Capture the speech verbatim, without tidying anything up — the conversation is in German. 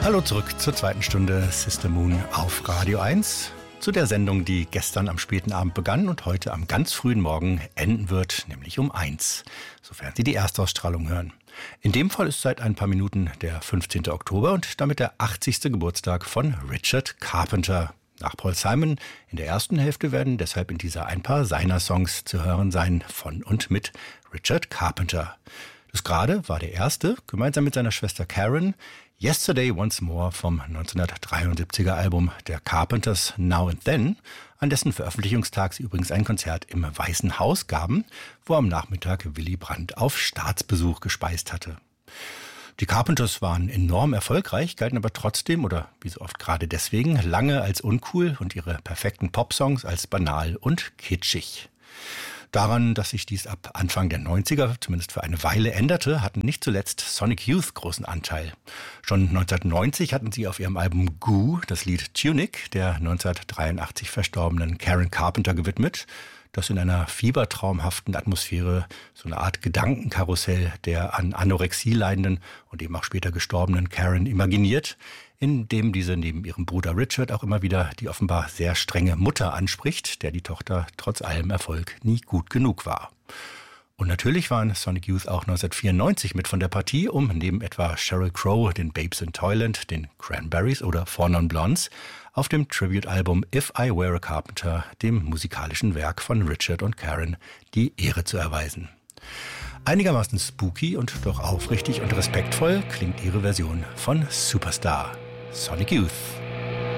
Hallo zurück zur zweiten Stunde Sister Moon auf Radio eins. Zu der Sendung, die gestern am späten Abend begann und heute am ganz frühen Morgen enden wird, nämlich um eins, sofern Sie die Erstausstrahlung hören. In dem Fall ist seit ein paar Minuten der fünfzehnten Oktober und damit der achtzigste Geburtstag von Richard Carpenter. Nach Paul Simon in der ersten Hälfte werden deshalb in dieser ein paar seiner Songs zu hören sein, von und mit Richard Carpenter. Das gerade war der erste, gemeinsam mit seiner Schwester Karen, Yesterday Once More vom neunzehnhundertdreiundsiebziger Album der Carpenters Now and Then, an dessen Veröffentlichungstag sie übrigens ein Konzert im Weißen Haus gaben, wo am Nachmittag Willy Brandt auf Staatsbesuch gespeist hatte. Die Carpenters waren enorm erfolgreich, galten aber trotzdem, oder wie so oft gerade deswegen, lange als uncool und ihre perfekten Popsongs als banal und kitschig. Daran, dass sich dies ab Anfang der neunziger zumindest für eine Weile änderte, hatten nicht zuletzt Sonic Youth großen Anteil. Schon neunzehnhundertneunzig hatten sie auf ihrem Album Goo das Lied Tunic der neunzehnhundertdreiundachtzig verstorbenen Karen Carpenter gewidmet, das in einer fiebertraumhaften Atmosphäre so eine Art Gedankenkarussell der an Anorexie leidenden und eben auch später gestorbenen Karen imaginiert, in dem diese neben ihrem Bruder Richard auch immer wieder die offenbar sehr strenge Mutter anspricht, der die Tochter trotz allem Erfolg nie gut genug war. Und natürlich waren Sonic Youth auch neunzehnhundertvierundneunzig mit von der Partie, um neben etwa Sheryl Crow, den Babes in Toyland, den Cranberries oder Four Non Blondes auf dem Tribute-Album If I Were a Carpenter, dem musikalischen Werk von Richard und Karen, die Ehre zu erweisen. Einigermaßen spooky und doch aufrichtig und respektvoll klingt ihre Version von Superstar, Sonic Youth.